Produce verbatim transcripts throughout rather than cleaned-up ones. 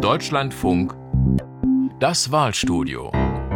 Deutschlandfunk das Wahlstudio.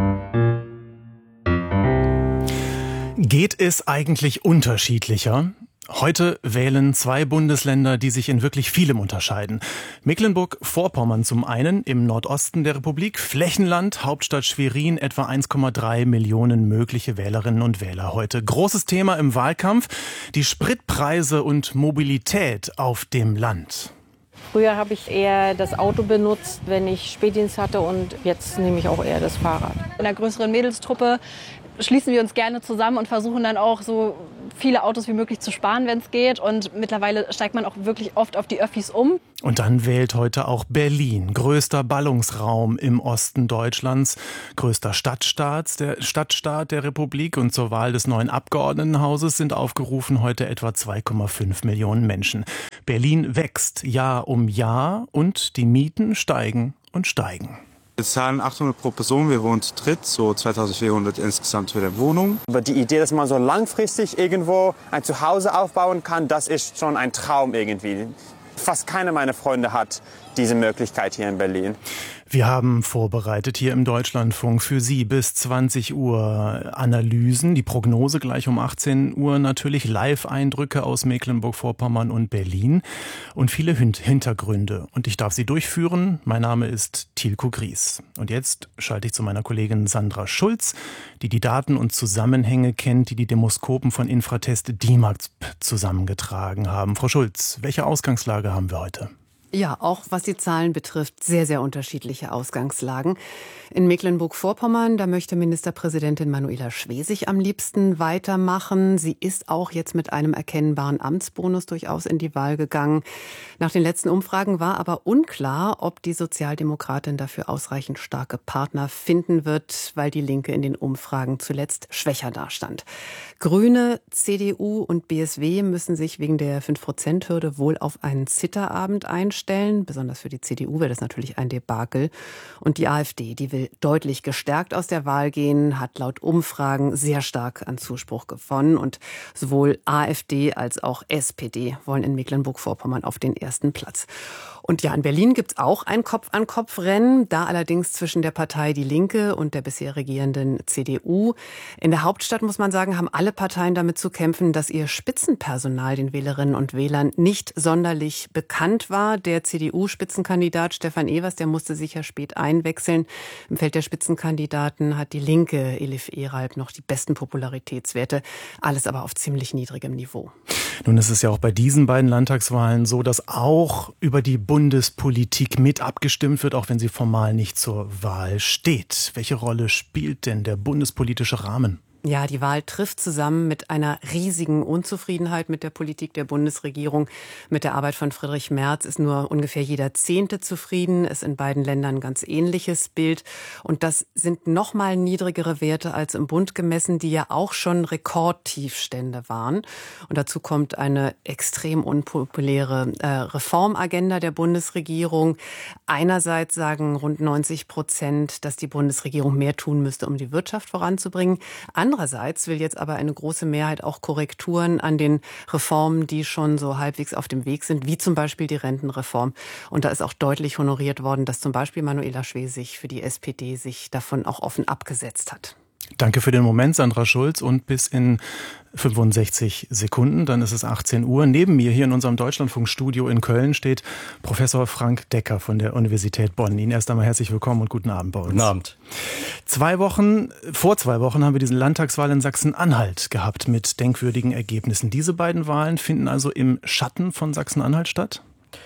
Geht es eigentlich unterschiedlicher? Heute wählen zwei Bundesländer, die sich in wirklich vielem unterscheiden. Mecklenburg-Vorpommern zum einen im Nordosten der Republik, Flächenland, Hauptstadt Schwerin, etwa eins Komma drei Millionen mögliche Wählerinnen und Wähler heute. Großes Thema im Wahlkampf, die Spritpreise und Mobilität auf dem Land. Früher habe ich eher das Auto benutzt, wenn ich Spätdienst hatte, und jetzt nehme ich auch eher das Fahrrad. In einer größeren Mädelstruppe schließen wir uns gerne zusammen und versuchen dann auch so viele Autos wie möglich zu sparen, wenn es geht. Und mittlerweile steigt man auch wirklich oft auf die Öffis um. Und dann wählt heute auch Berlin, größter Ballungsraum im Osten Deutschlands, größter Stadtstaat der, Stadtstaat der Republik. Und zur Wahl des neuen Abgeordnetenhauses sind aufgerufen heute etwa zwei Komma fünf Millionen Menschen. Berlin wächst Jahr um Jahr und die Mieten steigen und steigen. Wir zahlen achthundert pro Person, wir wohnen zu dritt, so zweitausendvierhundert insgesamt für die Wohnung. Aber die Idee, dass man so langfristig irgendwo ein Zuhause aufbauen kann, das ist schon ein Traum irgendwie. Fast keiner meiner Freunde hat diese Möglichkeit hier in Berlin. Wir haben vorbereitet hier im Deutschlandfunk für Sie bis zwanzig Uhr Analysen, die Prognose gleich um achtzehn Uhr natürlich, Live-Eindrücke aus Mecklenburg-Vorpommern und Berlin und viele Hintergründe. Und ich darf sie durchführen. Mein Name ist Tilko Gries. Und jetzt schalte ich zu meiner Kollegin Sandra Schulz, die die Daten und Zusammenhänge kennt, die die Demoskopen von Infratest D I M A P zusammengetragen haben. Frau Schulz, welche Ausgangslage haben wir heute? Ja, auch was die Zahlen betrifft, sehr, sehr unterschiedliche Ausgangslagen. In Mecklenburg-Vorpommern, da möchte Ministerpräsidentin Manuela Schwesig am liebsten weitermachen. Sie ist auch jetzt mit einem erkennbaren Amtsbonus durchaus in die Wahl gegangen. Nach den letzten Umfragen war aber unklar, ob die Sozialdemokratin dafür ausreichend starke Partner finden wird, weil die Linke in den Umfragen zuletzt schwächer dastand. Grüne, C D U und B S W müssen sich wegen der fünf Prozent Hürde wohl auf einen Zitterabend einstellen. Besonders für die C D U wäre das natürlich ein Debakel. Und die AfD, die will deutlich gestärkt aus der Wahl gehen, hat laut Umfragen sehr stark an Zuspruch gewonnen. Und sowohl AfD als auch S P D wollen in Mecklenburg-Vorpommern auf den ersten Platz. Und ja, in Berlin gibt's auch ein Kopf-an-Kopf-Rennen, da allerdings zwischen der Partei Die Linke und der bisher regierenden C D U. In der Hauptstadt, muss man sagen, haben alle Parteien damit zu kämpfen, dass ihr Spitzenpersonal den Wählerinnen und Wählern nicht sonderlich bekannt war. Der C D U-Spitzenkandidat Stefan Evers, der musste sich ja spät einwechseln. Im Feld der Spitzenkandidaten hat die Linke, Elif Eralb, noch die besten Popularitätswerte. Alles aber auf ziemlich niedrigem Niveau. Nun ist es ja auch bei diesen beiden Landtagswahlen so, dass auch über die Bundespolitik mit abgestimmt wird, auch wenn sie formal nicht zur Wahl steht. Welche Rolle spielt denn der bundespolitische Rahmen? Ja, die Wahl trifft zusammen mit einer riesigen Unzufriedenheit mit der Politik der Bundesregierung. Mit der Arbeit von Friedrich Merz ist nur ungefähr jeder Zehnte zufrieden. Ist in beiden Ländern ein ganz ähnliches Bild. Und das sind noch mal niedrigere Werte als im Bund gemessen, die ja auch schon Rekordtiefstände waren. Und dazu kommt eine extrem unpopuläre äh, Reformagenda der Bundesregierung. Einerseits sagen rund neunzig Prozent, dass die Bundesregierung mehr tun müsste, um die Wirtschaft voranzubringen. Andererseits will jetzt aber eine große Mehrheit auch Korrekturen an den Reformen, die schon so halbwegs auf dem Weg sind, wie zum Beispiel die Rentenreform. Und da ist auch deutlich honoriert worden, dass zum Beispiel Manuela Schwesig für die S P D sich davon auch offen abgesetzt hat. Danke für den Moment, Sandra Schulz. Und bis in fünfundsechzig Sekunden, dann ist es achtzehn Uhr. Neben mir hier in unserem Deutschlandfunkstudio in Köln steht Professor Frank Decker von der Universität Bonn. Ihnen erst einmal herzlich willkommen und guten Abend bei uns. Guten Abend. Zwei Wochen, vor zwei Wochen haben wir diese Landtagswahl in Sachsen-Anhalt gehabt mit denkwürdigen Ergebnissen. Diese beiden Wahlen finden also im Schatten von Sachsen-Anhalt statt?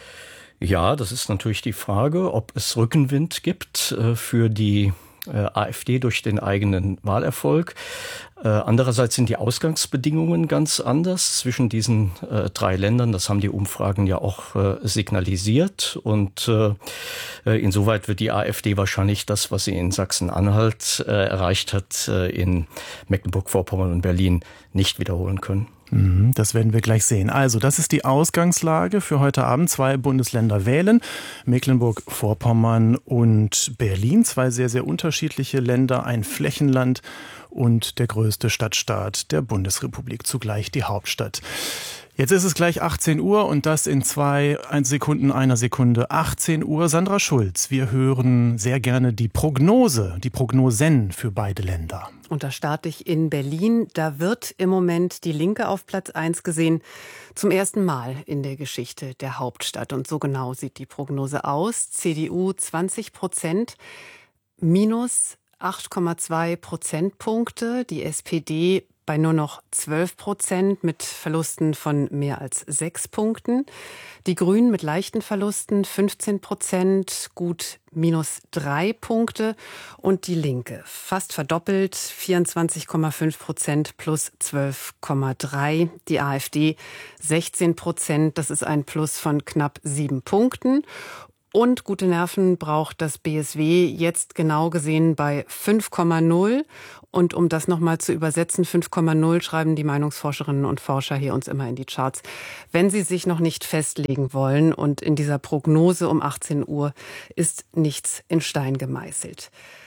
Ja, das ist natürlich die Frage, ob es Rückenwind gibt äh, für die Äh, AfD durch den eigenen Wahlerfolg. Äh, andererseits sind die Ausgangsbedingungen ganz anders zwischen diesen äh, drei Ländern. Das haben die Umfragen ja auch äh, signalisiert. Und äh, insoweit wird die AfD wahrscheinlich das, was sie in Sachsen-Anhalt äh, erreicht hat, äh, in Mecklenburg-Vorpommern und Berlin nicht wiederholen können. Das werden wir gleich sehen. Also, das ist die Ausgangslage für heute Abend. Zwei Bundesländer wählen, Mecklenburg-Vorpommern und Berlin. Zwei sehr, sehr unterschiedliche Länder, ein Flächenland und der größte Stadtstaat der Bundesrepublik, zugleich die Hauptstadt. Jetzt ist es gleich achtzehn Uhr und das in zwei Sekunden, einer Sekunde. achtzehn Uhr, Sandra Schulz. Wir hören sehr gerne die Prognose, die Prognosen für beide Länder. Und da starte ich in Berlin. Da wird im Moment die Linke auf Platz eins gesehen. Zum ersten Mal in der Geschichte der Hauptstadt. Und so genau sieht die Prognose aus. C D U zwanzig Prozent, minus acht Komma zwei Prozentpunkte. Die S P D bei nur noch zwölf Prozent mit Verlusten von mehr als sechs Punkten. Die Grünen mit leichten Verlusten fünfzehn Prozent, gut minus drei Punkte. Und die Linke fast verdoppelt, vierundzwanzig Komma fünf Prozent plus zwölf Komma drei. Die AfD sechzehn Prozent, das ist ein Plus von knapp sieben Punkten. Und gute Nerven braucht das B S W jetzt genau gesehen bei fünf Komma null. Und um das nochmal zu übersetzen, fünf Komma null schreiben die Meinungsforscherinnen und Forscher hier uns immer in die Charts, wenn sie sich noch nicht festlegen wollen. Und in dieser Prognose um achtzehn Uhr ist nichts in Stein gemeißelt.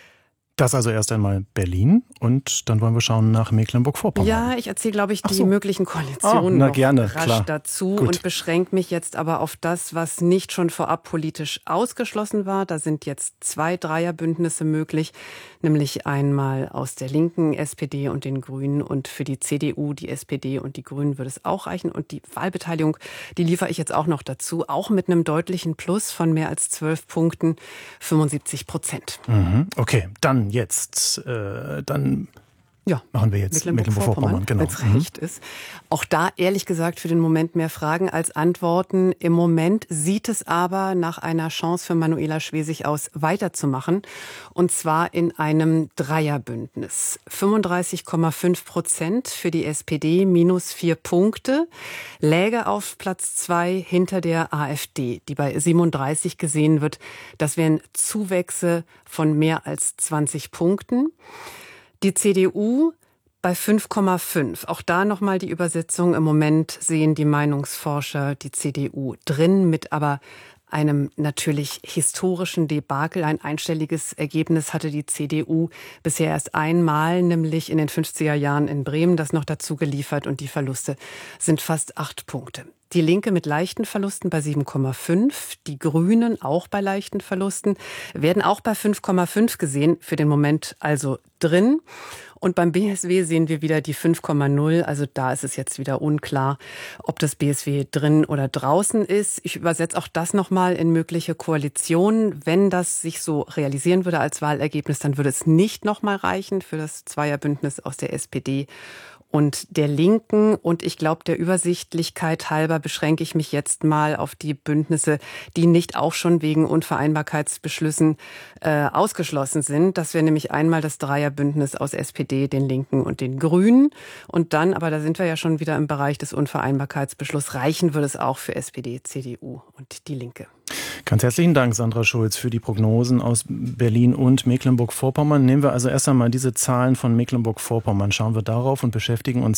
Das also erst einmal Berlin und dann wollen wir schauen nach Mecklenburg-Vorpommern. Ja, ich erzähle, glaube ich, die so. möglichen Koalitionen ah, noch gerne, rasch klar. dazu Gut. und beschränke mich jetzt aber auf das, was nicht schon vorab politisch ausgeschlossen war. Da sind jetzt zwei Dreierbündnisse möglich, nämlich einmal aus der Linken, S P D und den Grünen und für die C D U, die S P D und die Grünen würde es auch reichen. Und die Wahlbeteiligung, die liefere ich jetzt auch noch dazu, auch mit einem deutlichen Plus von mehr als zwölf Punkten, fünfundsiebzig Prozent. Mhm. Okay, dann jetzt, äh, dann ja, machen wir jetzt Mecklenburg-Vorpommern, Mecklenburg genau. wenn es recht ist. Auch da ehrlich gesagt für den Moment mehr Fragen als Antworten. Im Moment sieht es aber nach einer Chance für Manuela Schwesig aus, weiterzumachen. Und zwar in einem Dreierbündnis. fünfunddreißig Komma fünf Prozent für die S P D, minus vier Punkte. Läge auf Platz zwei hinter der AfD, die bei siebenunddreißig gesehen wird. Das wären Zuwächse von mehr als zwanzig Punkten. Die C D U bei fünf Komma fünf. Auch da nochmal die Übersetzung. Im Moment sehen die Meinungsforscher die C D U drin mit aber einem natürlich historischen Debakel. Ein einstelliges Ergebnis hatte die C D U bisher erst einmal, nämlich in den fünfziger Jahren in Bremen, das noch dazu geliefert und die Verluste sind fast acht Punkte. Die Linke mit leichten Verlusten bei sieben Komma fünf, die Grünen auch bei leichten Verlusten, werden auch bei fünf Komma fünf gesehen, für den Moment also drin. Und beim B S W sehen wir wieder die fünf Komma null, also da ist es jetzt wieder unklar, ob das B S W drin oder draußen ist. Ich übersetze auch das nochmal in mögliche Koalitionen. Wenn das sich so realisieren würde als Wahlergebnis, dann würde es nicht nochmal reichen für das Zweierbündnis aus der S P D und der Linken. Und ich glaube, der Übersichtlichkeit halber beschränke ich mich jetzt mal auf die Bündnisse, die nicht auch schon wegen Unvereinbarkeitsbeschlüssen äh, ausgeschlossen sind. Das wäre nämlich einmal das Dreierbündnis aus S P D, den Linken und den Grünen. Und dann, aber da sind wir ja schon wieder im Bereich des Unvereinbarkeitsbeschlusses, reichen würde es auch für S P D, C D U und die Linke. Ganz herzlichen Dank, Sandra Schulz, für die Prognosen aus Berlin und Mecklenburg-Vorpommern. Nehmen wir also erst einmal diese Zahlen von Mecklenburg-Vorpommern, schauen wir darauf und beschäftigen uns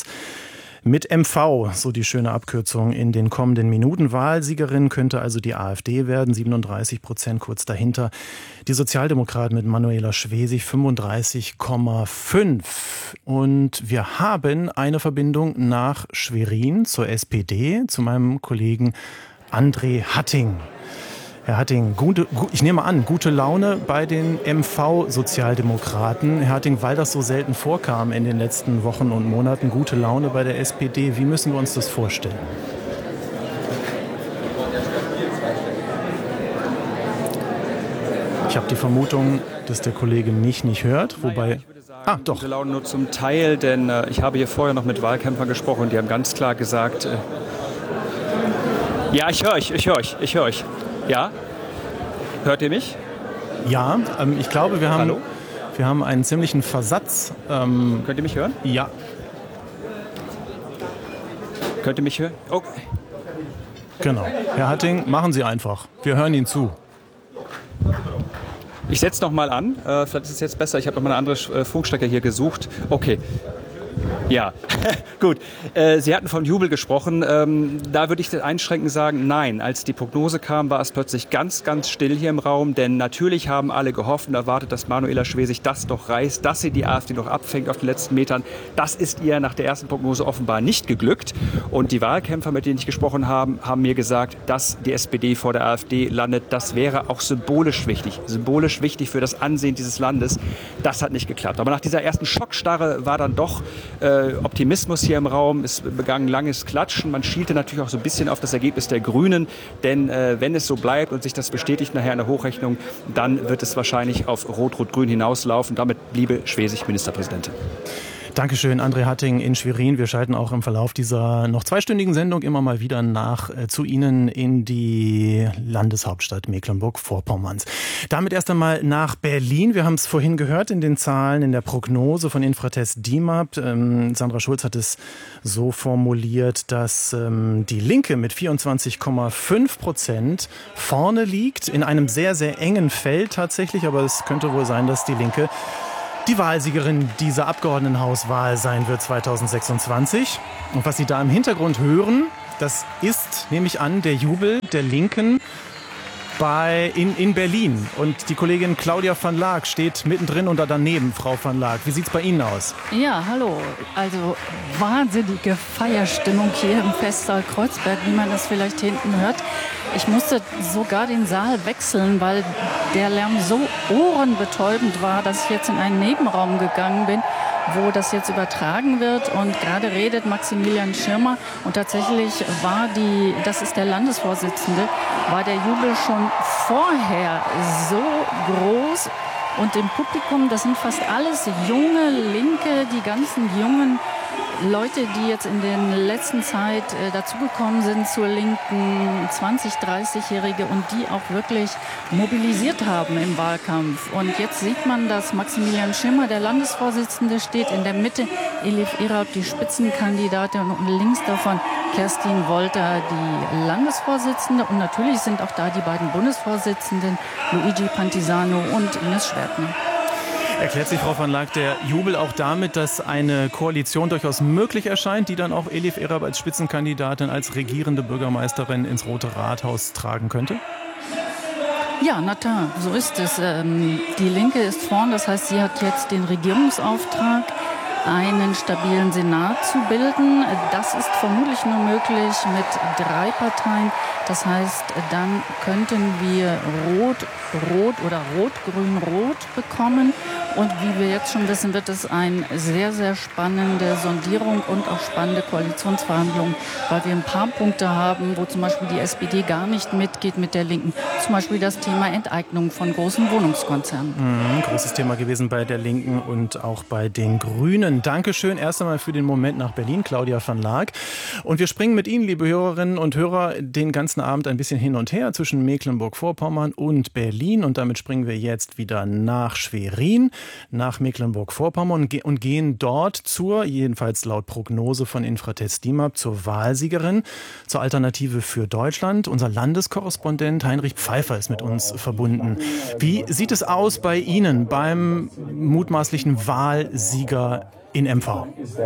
mit M V, so die schöne Abkürzung, in den kommenden Minuten. Wahlsiegerin könnte also die AfD werden, siebenunddreißig Prozent, kurz dahinter die Sozialdemokraten mit Manuela Schwesig, fünfunddreißig Komma fünf. Und wir haben eine Verbindung nach Schwerin zur S P D, zu meinem Kollegen André Hatting. Herr Hatting, gute, ich nehme an, gute Laune bei den M V-Sozialdemokraten. Herr Hatting, weil das so selten vorkam in den letzten Wochen und Monaten, gute Laune bei der S P D. Wie müssen wir uns das vorstellen? Ich habe die Vermutung, dass der Kollege mich nicht hört, wobei... Ah, doch. Gute Laune nur zum Teil, denn äh, ich habe hier vorher noch mit Wahlkämpfern gesprochen und die haben ganz klar gesagt... Äh, ja, ich höre euch, ich höre euch, ich höre euch. Ja? Hört ihr mich? Ja, ähm, ich glaube, wir haben, Hallo? wir haben einen ziemlichen Versatz. Ähm, Könnt ihr mich hören? Ja. Könnt ihr mich hören? Oh. Genau. Herr Hatting, machen Sie einfach. Wir hören Ihnen zu. Ich setze noch mal an. Äh, vielleicht ist es jetzt besser. Ich habe noch mal eine andere äh, Funkstrecke hier gesucht. Okay. Ja, gut. Äh, Sie hatten von Jubel gesprochen. Ähm, da würde ich einschränkend sagen, nein. Als die Prognose kam, war es plötzlich ganz, ganz still hier im Raum. Denn natürlich haben alle gehofft und erwartet, dass Manuela Schwesig das doch reißt, dass sie die AfD noch abfängt auf den letzten Metern. Das ist ihr nach der ersten Prognose offenbar nicht geglückt. Und die Wahlkämpfer, mit denen ich gesprochen habe, haben mir gesagt, dass die S P D vor der AfD landet. Das wäre auch symbolisch wichtig. Symbolisch wichtig für das Ansehen dieses Landes. Das hat nicht geklappt. Aber nach dieser ersten Schockstarre war dann doch äh, Optimismus hier im Raum. Es begann langes Klatschen. Man schielte natürlich auch so ein bisschen auf das Ergebnis der Grünen. Denn äh, wenn es so bleibt und sich das bestätigt nachher in der Hochrechnung, dann wird es wahrscheinlich auf Rot-Rot-Grün hinauslaufen. Damit bliebe Schwesig Ministerpräsidentin. Dankeschön, André Hatting in Schwerin. Wir schalten auch im Verlauf dieser noch zweistündigen Sendung immer mal wieder nach äh, zu Ihnen in die Landeshauptstadt Mecklenburg-Vorpommerns. Damit erst einmal nach Berlin. Wir haben es vorhin gehört in den Zahlen, in der Prognose von Infratest D I M A P. Ähm, Sandra Schulz hat es so formuliert, dass ähm, die Linke mit vierundzwanzig Komma fünf Prozent vorne liegt, in einem sehr, sehr engen Feld tatsächlich. Aber es könnte wohl sein, dass die Linke die Wahlsiegerin dieser Abgeordnetenhauswahl sein wird zweitausendsechsundzwanzig. Und was Sie da im Hintergrund hören, das ist, nehme ich an, der Jubel der Linken bei, in, in Berlin. Und die Kollegin Claudia van Laak steht mittendrin oder daneben, Frau van Laak. Wie sieht es bei Ihnen aus? Ja, hallo. Also wahnsinnige Feierstimmung hier im Festsaal Kreuzberg, wie man das vielleicht hinten hört. Ich musste sogar den Saal wechseln, weil der Lärm so ohrenbetäubend war, dass ich jetzt in einen Nebenraum gegangen bin, wo das jetzt übertragen wird. Und gerade redet Maximilian Schirmer. Und tatsächlich war die, das ist der Landesvorsitzende, war der Jubel schon vorher so groß. Und im Publikum, das sind fast alles junge Linke, die ganzen jungen Leute, die jetzt in der letzten Zeit äh, dazugekommen sind zur Linken, zwanzig-, dreißigjährige und die auch wirklich mobilisiert haben im Wahlkampf. Und jetzt sieht man, dass Maximilian Schirmer, der Landesvorsitzende, steht in der Mitte, Elif Erab, die Spitzenkandidatin, und links davon Kerstin Wolter, die Landesvorsitzende. Und natürlich sind auch da die beiden Bundesvorsitzenden, Luigi Pantisano und Ines Schwertner. Erklärt sich, Frau van Laak, der Jubel auch damit, dass eine Koalition durchaus möglich erscheint, die dann auch Elif Erab als Spitzenkandidatin, als regierende Bürgermeisterin ins Rote Rathaus tragen könnte? Ja, na klar, so ist es. Die Linke ist vorn, das heißt, sie hat jetzt den Regierungsauftrag, einen stabilen Senat zu bilden. Das ist vermutlich nur möglich mit drei Parteien. Das heißt, dann könnten wir Rot, Rot oder Rot, Grün, Rot bekommen. Und wie wir jetzt schon wissen, wird es eine sehr, sehr spannende Sondierung und auch spannende Koalitionsverhandlungen, weil wir ein paar Punkte haben, wo zum Beispiel die S P D gar nicht mitgeht mit der Linken. Zum Beispiel das Thema Enteignung von großen Wohnungskonzernen. Mhm, großes Thema gewesen bei der Linken und auch bei den Grünen. Dankeschön erst einmal für den Moment nach Berlin, Claudia van Laak. Und wir springen mit Ihnen, liebe Hörerinnen und Hörer, den ganzen Abend ein bisschen hin und her zwischen Mecklenburg-Vorpommern und Berlin. Und damit springen wir jetzt wieder nach Schwerin, nach Mecklenburg-Vorpommern und gehen dort zur, jedenfalls laut Prognose von Infratest D I M A P, zur Wahlsiegerin, zur Alternative für Deutschland. Unser Landeskorrespondent Heinrich Pfeiffer ist mit uns verbunden. Wie sieht es aus bei Ihnen beim mutmaßlichen Wahlsieger in M V?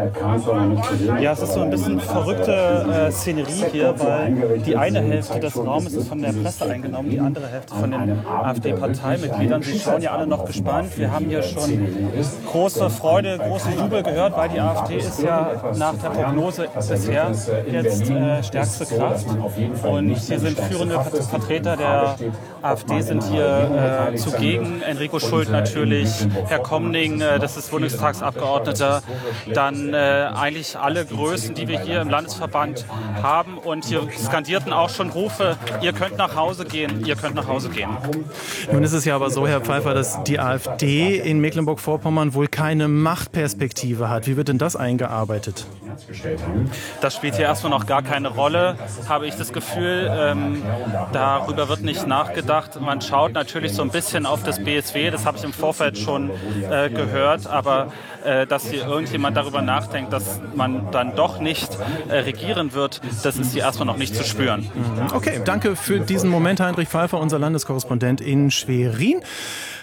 Ja, es ist so ein bisschen verrückte äh, Szenerie hier, weil die eine Hälfte des Raumes ist von der Presse eingenommen, die andere Hälfte von den AfD-Parteimitgliedern. Sie schauen ja alle noch gespannt. Wir haben hier schon große Freude, großen Jubel gehört, weil die AfD ist ja nach der Prognose bisher jetzt äh, stärkste Kraft. Und hier sind führende Vertreter der AfD sind hier äh, zugegen. Enrico Schult natürlich, Herr Komning, äh, das ist Bundestagsabgeordneter. Dann äh, eigentlich alle Größen, die wir hier im Landesverband haben. Und hier skandierten auch schon Rufe, ihr könnt nach Hause gehen, ihr könnt nach Hause gehen. Nun ist es ja aber so, Herr Pfeiffer, dass die AfD in Mecklenburg-Vorpommern wohl keine Machtperspektive hat. Wie wird denn das eingearbeitet? Das spielt hier erstmal noch gar keine Rolle, habe ich das Gefühl. Ähm, darüber wird nicht nachgedacht. Man schaut natürlich so ein bisschen auf das B S W, das habe ich im Vorfeld schon äh, gehört, aber äh, dass hier irgendjemand darüber nachdenkt, dass man dann doch nicht äh, regieren wird, das ist hier erstmal noch nicht zu spüren. Okay, danke für diesen Moment, Heinrich Pfeiffer, unser Landeskorrespondent in Schwerin.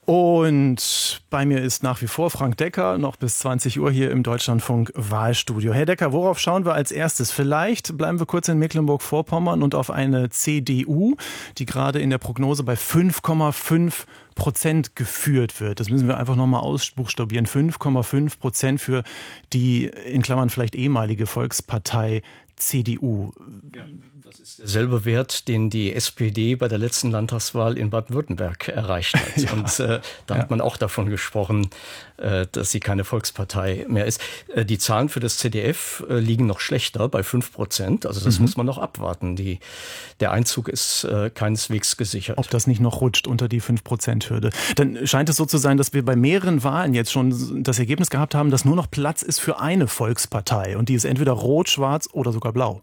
Und bei mir ist nach wie vor Frank Decker, noch bis zwanzig Uhr hier im Deutschlandfunk Wahlstudio. Herr Decker, worauf schauen wir als erstes? Vielleicht bleiben wir kurz in Mecklenburg-Vorpommern und auf eine C D U, die gerade in der Prognose bei fünf Komma fünf Prozent geführt wird. Das müssen wir einfach nochmal ausbuchstabieren. fünf Komma fünf Prozent für die, in Klammern vielleicht ehemalige Volkspartei C D U. Ja. Das ist derselbe Wert, den die S P D bei der letzten Landtagswahl in Baden-Württemberg erreicht hat. Ja. Und äh, da ja. hat man auch davon gesprochen, äh, dass sie keine Volkspartei mehr ist. Äh, die Zahlen für das C D F äh, liegen noch schlechter, bei fünf Prozent. Also das mhm. muss man noch abwarten. Die, der Einzug ist äh, keineswegs gesichert. Ob das nicht noch rutscht unter die fünf Prozent Hürde. Dann scheint es so zu sein, dass wir bei mehreren Wahlen jetzt schon das Ergebnis gehabt haben, dass nur noch Platz ist für eine Volkspartei. Und die ist entweder rot, schwarz oder sogar blau.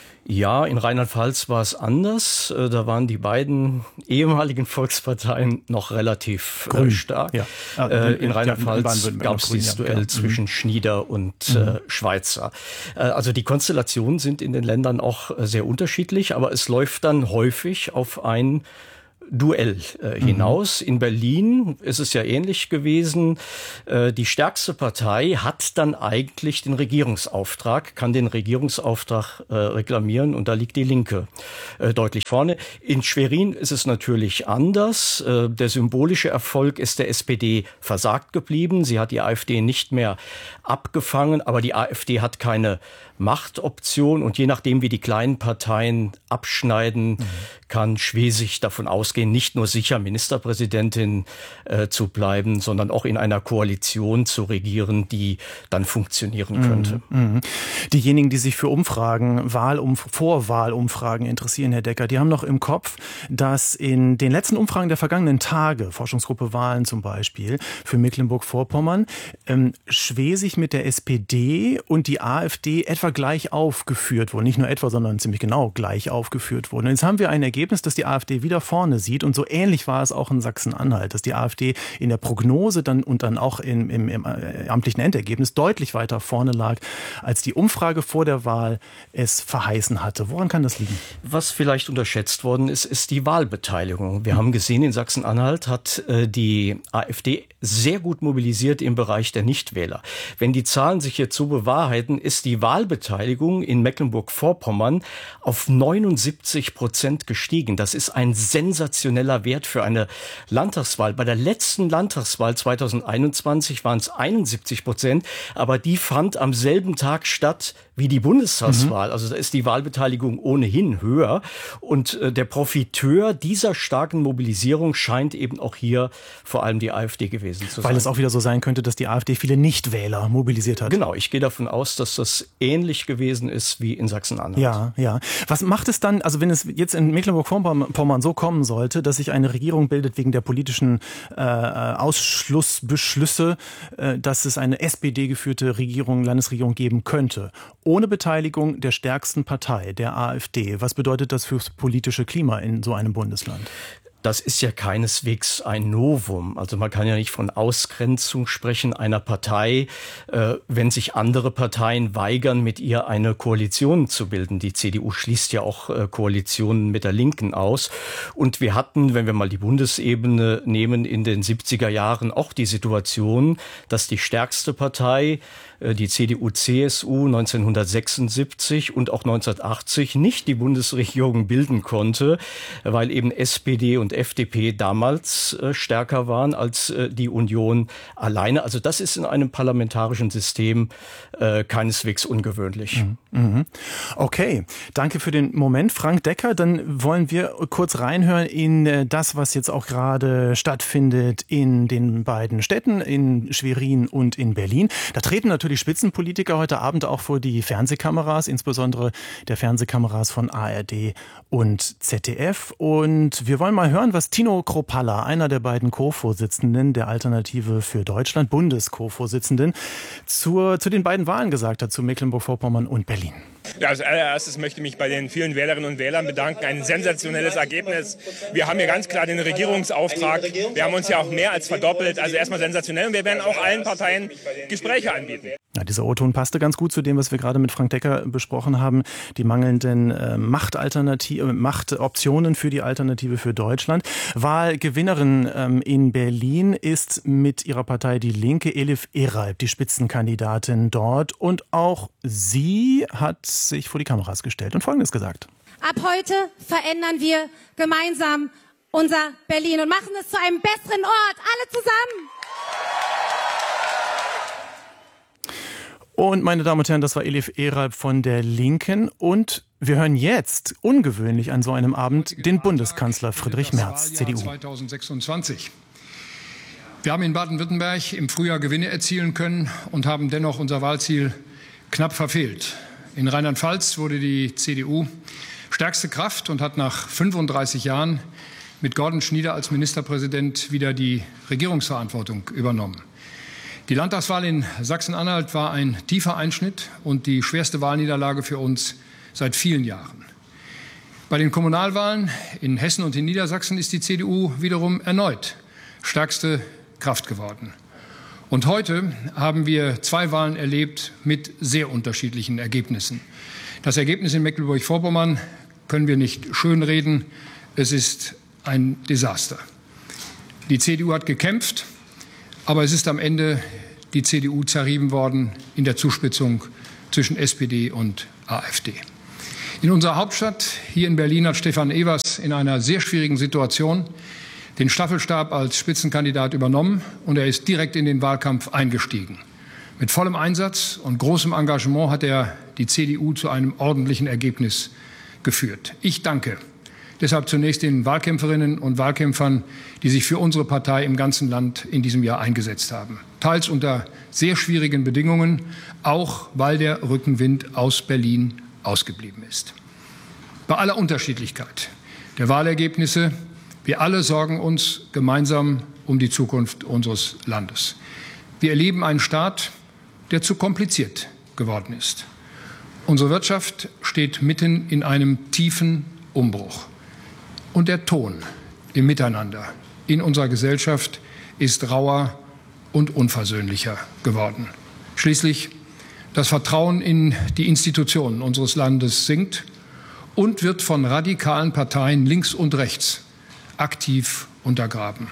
Ja, in Rheinland-Pfalz war es anders. Da waren die beiden ehemaligen Volksparteien noch relativ Grün. stark. Ja. Äh, in Rheinland-Pfalz gab es dieses Duell ja. zwischen Schnieder und mhm. äh, Schweizer. Äh, also die Konstellationen sind in den Ländern auch sehr unterschiedlich, aber es läuft dann häufig auf ein Duell äh, hinaus. Mhm. In Berlin ist es ja ähnlich gewesen. Äh, die stärkste Partei hat dann eigentlich den Regierungsauftrag, kann den Regierungsauftrag äh, reklamieren und da liegt die Linke äh, deutlich vorne. In Schwerin ist es natürlich anders. Äh, der symbolische Erfolg ist der S P D versagt geblieben. Sie hat die AfD nicht mehr abgefangen, aber die AfD hat keine Machtoption und je nachdem, wie die kleinen Parteien abschneiden, mhm. kann Schwesig davon ausgehen, nicht nur sicher Ministerpräsidentin äh, zu bleiben, sondern auch in einer Koalition zu regieren, die dann funktionieren könnte. Mhm. Diejenigen, die sich für Umfragen, Wahlumf- Vorwahlumfragen interessieren, Herr Decker, die haben noch im Kopf, dass in den letzten Umfragen der vergangenen Tage, Forschungsgruppe Wahlen zum Beispiel, für Mecklenburg-Vorpommern, ähm, Schwesig mit der S P D und die AfD etwa gleich aufgeführt wurden. Nicht nur etwa, sondern ziemlich genau gleich aufgeführt wurden. Und jetzt haben wir ein Ergebnis, das die AfD wieder vorne sieht. Und so ähnlich war es auch in Sachsen-Anhalt, dass die AfD in der Prognose dann und dann auch im, im, im amtlichen Endergebnis deutlich weiter vorne lag, als die Umfrage vor der Wahl es verheißen hatte. Woran kann das liegen? Was vielleicht unterschätzt worden ist, ist die Wahlbeteiligung. Wir haben gesehen, in Sachsen-Anhalt hat äh, die AfD sehr gut mobilisiert im Bereich der Nichtwähler. Wenn die Zahlen sich jetzt so bewahrheiten, ist die Wahlbeteiligung in Mecklenburg-Vorpommern auf neunundsiebzig Prozent gestiegen. Das ist ein sensationeller Wert für eine Landtagswahl. Bei der letzten Landtagswahl zweitausendeinundzwanzig waren es einundsiebzig Prozent, aber die fand am selben Tag statt wie die Bundestagswahl. Mhm. Also da ist die Wahlbeteiligung ohnehin höher. Und äh, der Profiteur dieser starken Mobilisierung scheint eben auch hier vor allem die AfD gewesen zu sein. Weil es auch wieder so sein könnte, dass die AfD viele Nichtwähler mobilisiert hat. Genau, ich gehe davon aus, dass das ähnlich gewesen ist wie in Sachsen-Anhalt. Ja, ja. Was macht es dann, also wenn es jetzt in Mecklenburg-Vorpommern so kommen sollte, dass sich eine Regierung bildet wegen der politischen äh, Ausschlussbeschlüsse, äh, dass es eine S P D-geführte Regierung, Landesregierung geben könnte, ohne Beteiligung der stärksten Partei, der AfD. Was bedeutet das fürs politische Klima in so einem Bundesland? Das ist ja keineswegs ein Novum. Also man kann ja nicht von Ausgrenzung sprechen einer Partei, äh, wenn sich andere Parteien weigern, mit ihr eine Koalition zu bilden. Die C D U schließt ja auch äh, Koalitionen mit der Linken aus. Und wir hatten, wenn wir mal die Bundesebene nehmen, in den siebziger Jahren auch die Situation, dass die stärkste Partei, äh, die C D U C S U neunzehnhundertsechsundsiebzig und auch neunzehnhundertachtzig nicht die Bundesregierung bilden konnte, weil eben S P D und F D P damals äh, stärker waren als äh, die Union alleine. Also das ist in einem parlamentarischen System äh, keineswegs ungewöhnlich. Mhm. Okay, danke für den Moment, Frank Decker. Dann wollen wir kurz reinhören in äh, das, was jetzt auch gerade stattfindet in den beiden Städten, in Schwerin und in Berlin. Da treten natürlich Spitzenpolitiker heute Abend auch vor die Fernsehkameras, insbesondere der Fernsehkameras von A R D und Z D F. Und wir wollen mal hören, was Tino Kropalla, einer der beiden Co-Vorsitzenden der Alternative für Deutschland, Bundes-Co-Vorsitzenden, zur, zu den beiden Wahlen gesagt hat, zu Mecklenburg-Vorpommern und Berlin. Ja, als allererstes möchte ich mich bei den vielen Wählerinnen und Wählern bedanken. Ein sensationelles Ergebnis. Wir haben hier ganz klar den Regierungsauftrag. Wir haben uns ja auch mehr als verdoppelt. Also erstmal sensationell. Und wir werden auch allen Parteien Gespräche anbieten. Ja, dieser O-Ton passte ganz gut zu dem, was wir gerade mit Frank Decker besprochen haben. Die mangelnden äh, Machtalternative, Machtoptionen für die Alternative für Deutschland. Wahlgewinnerin ähm, in Berlin ist mit ihrer Partei Die Linke Elif Eralp, die Spitzenkandidatin dort. Und auch sie hat sich vor die Kameras gestellt und Folgendes gesagt. Ab heute verändern wir gemeinsam unser Berlin und machen es zu einem besseren Ort. Alle zusammen! Und meine Damen und Herren, das war Elif Eralp von der Linken. Und wir hören jetzt, ungewöhnlich an so einem Abend, den Bundeskanzler Friedrich Merz, C D U. zweitausendsechsundzwanzig. Wir haben in Baden-Württemberg im Frühjahr Gewinne erzielen können und haben dennoch unser Wahlziel knapp verfehlt. In Rheinland-Pfalz wurde die C D U stärkste Kraft und hat nach fünfunddreißig Jahren mit Gordon Schnieder als Ministerpräsident wieder die Regierungsverantwortung übernommen. Die Landtagswahl in Sachsen-Anhalt war ein tiefer Einschnitt und die schwerste Wahlniederlage für uns seit vielen Jahren. Bei den Kommunalwahlen in Hessen und in Niedersachsen ist die C D U wiederum erneut stärkste Kraft geworden. Und heute haben wir zwei Wahlen erlebt mit sehr unterschiedlichen Ergebnissen. Das Ergebnis in Mecklenburg-Vorpommern können wir nicht schönreden. Es ist ein Desaster. Die C D U hat gekämpft, aber es ist am Ende die C D U zerrieben worden in der Zuspitzung zwischen S P D und AfD. In unserer Hauptstadt, hier in Berlin, hat Stefan Evers in einer sehr schwierigen Situation den Staffelstab als Spitzenkandidat übernommen und er ist direkt in den Wahlkampf eingestiegen. Mit vollem Einsatz und großem Engagement hat er die C D U zu einem ordentlichen Ergebnis geführt. Ich danke deshalb zunächst den Wahlkämpferinnen und Wahlkämpfern, die sich für unsere Partei im ganzen Land in diesem Jahr eingesetzt haben. Teils unter sehr schwierigen Bedingungen, auch weil der Rückenwind aus Berlin ausgeblieben ist. Bei aller Unterschiedlichkeit der Wahlergebnisse, wir alle sorgen uns gemeinsam um die Zukunft unseres Landes. Wir erleben einen Staat, der zu kompliziert geworden ist. Unsere Wirtschaft steht mitten in einem tiefen Umbruch. Und der Ton im Miteinander in unserer Gesellschaft ist rauer und unversöhnlicher geworden. Schließlich das Vertrauen in die Institutionen unseres Landes sinkt und wird von radikalen Parteien links und rechts aktiv untergraben.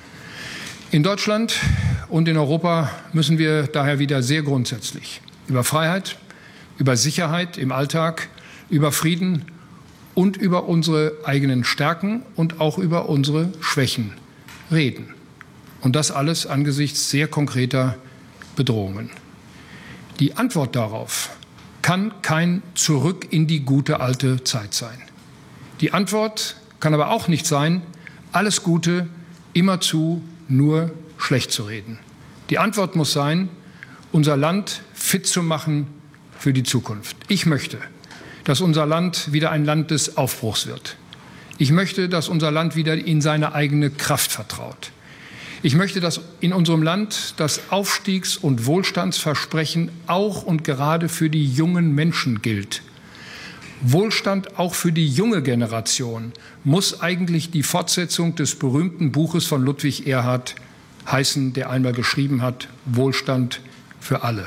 In Deutschland und in Europa müssen wir daher wieder sehr grundsätzlich über Freiheit, über Sicherheit im Alltag, über Frieden und über unsere eigenen Stärken und auch über unsere Schwächen reden. Und das alles angesichts sehr konkreter Bedrohungen. Die Antwort darauf kann kein Zurück in die gute alte Zeit sein. Die Antwort kann aber auch nicht sein, alles Gute immerzu nur schlecht zu reden. Die Antwort muss sein, unser Land fit zu machen für die Zukunft. Ich möchte, dass unser Land wieder ein Land des Aufbruchs wird. Ich möchte, dass unser Land wieder in seine eigene Kraft vertraut. Ich möchte, dass in unserem Land das Aufstiegs- und Wohlstandsversprechen auch und gerade für die jungen Menschen gilt. Wohlstand auch für die junge Generation muss eigentlich die Fortsetzung des berühmten Buches von Ludwig Erhard heißen, der einmal geschrieben hat, Wohlstand für alle.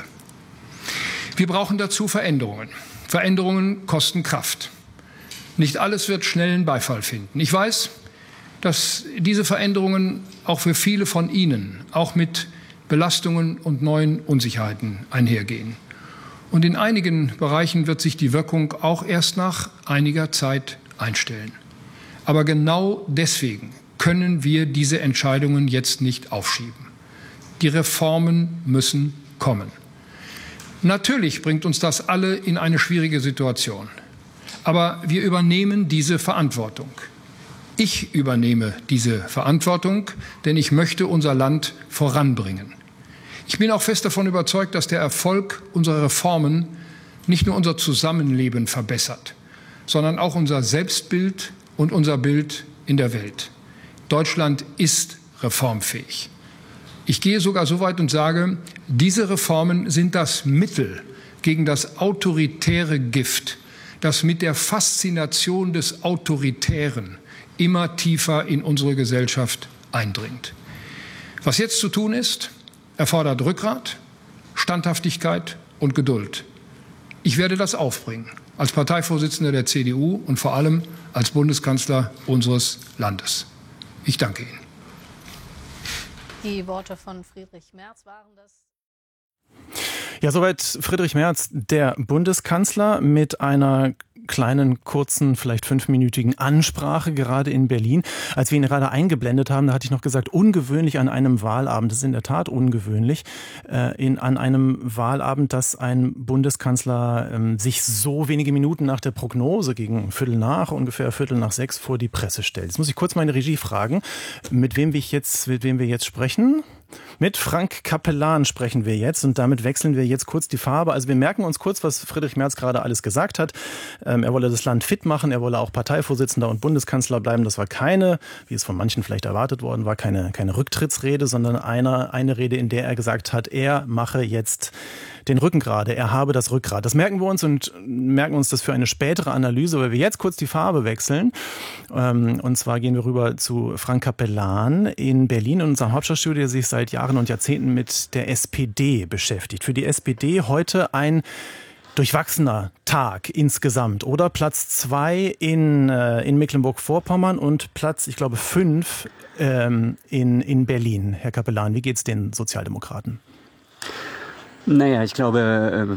Wir brauchen dazu Veränderungen. Veränderungen kosten Kraft. Nicht alles wird schnellen Beifall finden. Ich weiß, dass diese Veränderungen auch für viele von Ihnen auch mit Belastungen und neuen Unsicherheiten einhergehen. Und in einigen Bereichen wird sich die Wirkung auch erst nach einiger Zeit einstellen. Aber genau deswegen können wir diese Entscheidungen jetzt nicht aufschieben. Die Reformen müssen kommen. Natürlich bringt uns das alle in eine schwierige Situation. Aber wir übernehmen diese Verantwortung. Ich übernehme diese Verantwortung, denn ich möchte unser Land voranbringen. Ich bin auch fest davon überzeugt, dass der Erfolg unserer Reformen nicht nur unser Zusammenleben verbessert, sondern auch unser Selbstbild und unser Bild in der Welt. Deutschland ist reformfähig. Ich gehe sogar so weit und sage, diese Reformen sind das Mittel, gegen das autoritäre Gift, das mit der Faszination des Autoritären immer tiefer in unsere Gesellschaft eindringt. Was jetzt zu tun ist, erfordert Rückgrat, Standhaftigkeit und Geduld. Ich werde das aufbringen, als Parteivorsitzender der C D U und vor allem als Bundeskanzler unseres Landes. Ich danke Ihnen. Die Worte von Friedrich Merz waren das. Ja, soweit Friedrich Merz, der Bundeskanzler, mit einer kleinen, kurzen, vielleicht fünfminütigen Ansprache gerade in Berlin. Als wir ihn gerade eingeblendet haben, da hatte ich noch gesagt, ungewöhnlich an einem Wahlabend, das ist in der Tat ungewöhnlich, äh, in, an einem Wahlabend, dass ein Bundeskanzler ähm, sich so wenige Minuten nach der Prognose, gegen Viertel nach, ungefähr Viertel nach sechs, vor die Presse stellt. Jetzt muss ich kurz meine Regie fragen, mit wem wir jetzt, mit wem wir jetzt sprechen. Mit Frank Capellan sprechen wir jetzt und damit wechseln wir jetzt kurz die Farbe. Also wir merken uns kurz, was Friedrich Merz gerade alles gesagt hat. Ähm, er wolle das Land fit machen, er wolle auch Parteivorsitzender und Bundeskanzler bleiben. Das war keine, wie es von manchen vielleicht erwartet worden war, keine, keine Rücktrittsrede, sondern eine, eine Rede, in der er gesagt hat, er mache jetzt den Rücken gerade, er habe das Rückgrat. Das merken wir uns und merken uns das für eine spätere Analyse, weil wir jetzt kurz die Farbe wechseln. Ähm, und zwar gehen wir rüber zu Frank Capellan in Berlin, in unserem Hauptstadtstudio, der sich seit Jahren und Jahrzehnten mit der S P D beschäftigt. Für die S P D heute ein durchwachsener Tag insgesamt, oder? Platz zwei in, äh, in Mecklenburg-Vorpommern und Platz, ich glaube, fünf ähm, in, in Berlin. Herr Capellan, wie geht's den Sozialdemokraten? Naja, ich glaube,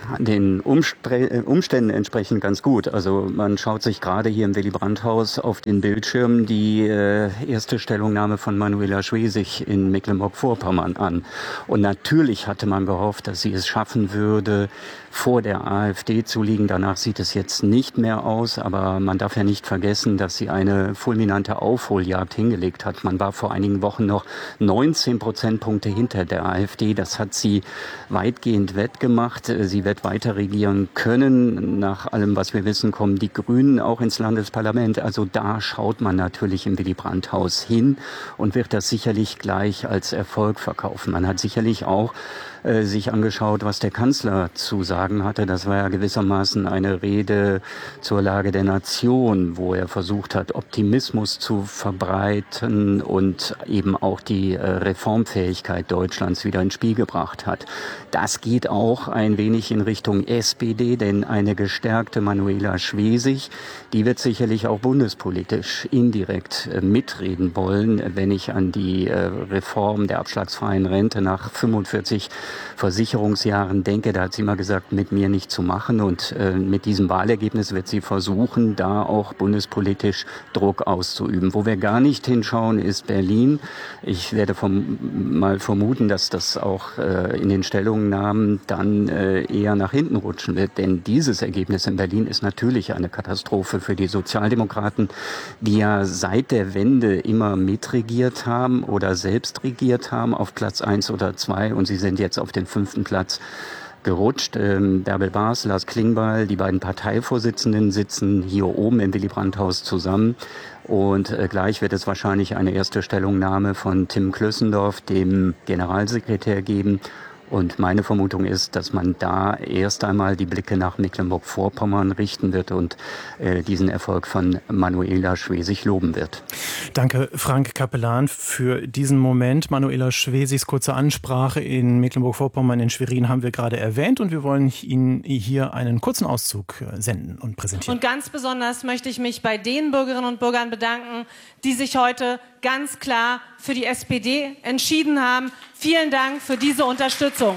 den Umständen entsprechend ganz gut. Also man schaut sich gerade hier im Willy-Brandt-Haus auf den Bildschirm die erste Stellungnahme von Manuela Schwesig in Mecklenburg-Vorpommern an. Und natürlich hatte man gehofft, dass sie es schaffen würde, vor der AfD zu liegen. Danach sieht es jetzt nicht mehr aus, aber man darf ja nicht vergessen, dass sie eine fulminante Aufholjagd hingelegt hat. Man war vor einigen Wochen noch neunzehn Prozentpunkte hinter der AfD. Das hat sie weitgehend wettgemacht. Sie wird weiter regieren können. Nach allem, was wir wissen, kommen die Grünen auch ins Landesparlament. Also da schaut man natürlich im Willy-Brandt-Haus hin und wird das sicherlich gleich als Erfolg verkaufen. Man hat sicherlich auch äh, sich angeschaut, was der Kanzler zu sagen hatte. Das war ja gewissermaßen eine Rede zur Lage der Nation, wo er versucht hat, Optimismus zu verbreiten und eben auch die äh, Reformfähigkeit Deutschlands wieder ins Spiel gebracht hat. Das geht auch ein wenig in Richtung S P D, denn eine gestärkte Manuela Schwesig, die wird sicherlich auch bundespolitisch indirekt äh, mitreden wollen, wenn ich an die äh, Reform der abschlagsfreien Rente nach fünfundvierzig Versicherungsjahren denke. Da hat sie immer gesagt, mit mir nicht zu machen, und äh, mit diesem Wahlergebnis wird sie versuchen, da auch bundespolitisch Druck auszuüben. Wo wir gar nicht hinschauen, ist Berlin. Ich werde vom, mal vermuten, dass das auch äh, in den Stellungnahmen dann äh, eher nach hinten rutschen wird, denn dieses Ergebnis in Berlin ist natürlich eine Katastrophe für die Sozialdemokraten, die ja seit der Wende immer mitregiert haben oder selbst regiert haben auf Platz eins oder zwei, und sie sind jetzt auf den fünften Platz gerutscht. Ähm, Bärbel Baas, Lars Klingbeil, die beiden Parteivorsitzenden sitzen hier oben im Willy-Brandt-Haus zusammen. Und äh, gleich wird es wahrscheinlich eine erste Stellungnahme von Tim Klössendorf, dem Generalsekretär, geben. Und meine Vermutung ist, dass man da erst einmal die Blicke nach Mecklenburg-Vorpommern richten wird und äh, diesen Erfolg von Manuela Schwesig loben wird. Danke, Frank Capellan, für diesen Moment. Manuela Schwesigs kurze Ansprache in Mecklenburg-Vorpommern in Schwerin haben wir gerade erwähnt, und wir wollen Ihnen hier einen kurzen Auszug senden und präsentieren. Und ganz besonders möchte ich mich bei den Bürgerinnen und Bürgern bedanken, die sich heute ganz klar für die S P D entschieden haben. Vielen Dank für diese Unterstützung.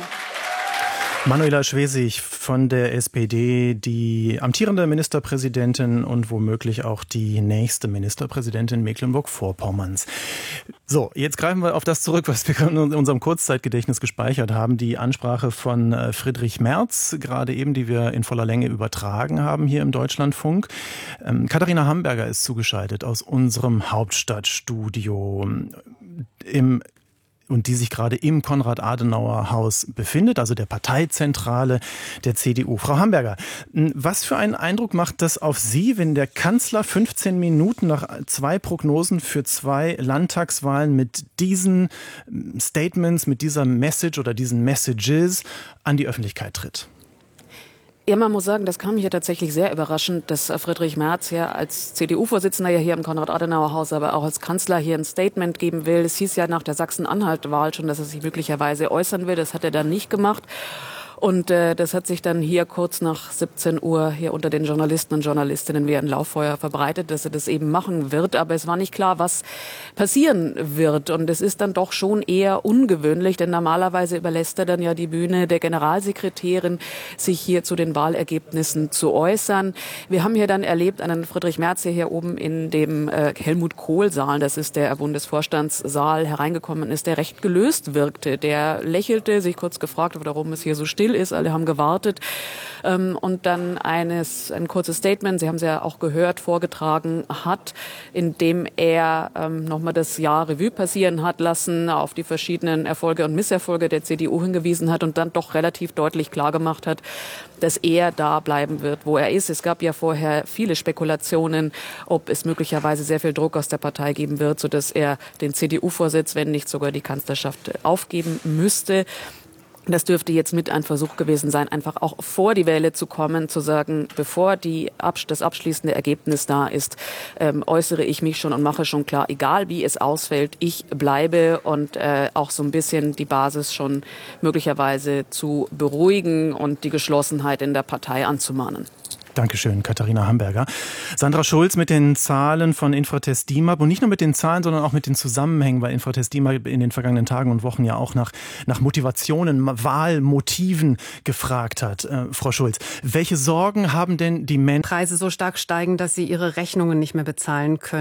Manuela Schwesig von der S P D, die amtierende Ministerpräsidentin und womöglich auch die nächste Ministerpräsidentin Mecklenburg-Vorpommerns. So, jetzt greifen wir auf das zurück, was wir in unserem Kurzzeitgedächtnis gespeichert haben. Die Ansprache von Friedrich Merz, gerade eben, die wir in voller Länge übertragen haben hier im Deutschlandfunk. Ähm, Katharina Hamburger ist zugeschaltet aus unserem Hauptstadtstudio im und die sich gerade im Konrad-Adenauer-Haus befindet, also der Parteizentrale der C D U. Frau Hamburger, was für einen Eindruck macht das auf Sie, wenn der Kanzler fünfzehn Minuten nach zwei Prognosen für zwei Landtagswahlen mit diesen Statements, mit dieser Message oder diesen Messages an die Öffentlichkeit tritt? Ja, man muss sagen, das kam hier tatsächlich sehr überraschend, dass Friedrich Merz ja als C D U-Vorsitzender ja hier im Konrad-Adenauer-Haus, aber auch als Kanzler hier ein Statement geben will. Es hieß ja nach der Sachsen-Anhalt-Wahl schon, dass er sich möglicherweise äußern will. Das hat er dann nicht gemacht. Und äh, das hat sich dann hier kurz nach siebzehn Uhr hier unter den Journalisten und Journalistinnen wie ein Lauffeuer verbreitet, dass er das eben machen wird. Aber es war nicht klar, was passieren wird. Und es ist dann doch schon eher ungewöhnlich, denn normalerweise überlässt er dann ja die Bühne der Generalsekretärin, sich hier zu den Wahlergebnissen zu äußern. Wir haben hier dann erlebt einen Friedrich Merz, der hier oben in dem äh, Helmut-Kohl-Saal, das ist der Bundesvorstandssaal, hereingekommen ist, der recht gelöst wirkte. Der lächelte, sich kurz gefragt, warum es hier so still ist. Alle haben gewartet. Und dann eines, ein kurzes Statement, Sie haben es ja auch gehört, vorgetragen hat, in dem er ähm, nochmal das Jahr Revue passieren hat lassen, auf die verschiedenen Erfolge und Misserfolge der C D U hingewiesen hat und dann doch relativ deutlich klargemacht hat, dass er da bleiben wird, wo er ist. Es gab ja vorher viele Spekulationen, ob es möglicherweise sehr viel Druck aus der Partei geben wird, sodass er den C D U-Vorsitz, wenn nicht sogar die Kanzlerschaft, aufgeben müsste. Das dürfte jetzt mit ein Versuch gewesen sein, einfach auch vor die Welle zu kommen, zu sagen, bevor die, das abschließende Ergebnis da ist, ähm, äußere ich mich schon und mache schon klar, egal wie es ausfällt, ich bleibe und äh, auch so ein bisschen die Basis schon möglicherweise zu beruhigen und die Geschlossenheit in der Partei anzumahnen. Dankeschön, Katharina Hamburger. Sandra Schulz mit den Zahlen von Infratest DIMAP und nicht nur mit den Zahlen, sondern auch mit den Zusammenhängen, weil Infratest DIMAP in den vergangenen Tagen und Wochen ja auch nach, nach Motivationen, Wahlmotiven gefragt hat. Äh, Frau Schulz, welche Sorgen haben denn die Menschen? Preise so stark steigen, dass sie ihre Rechnungen nicht mehr bezahlen können.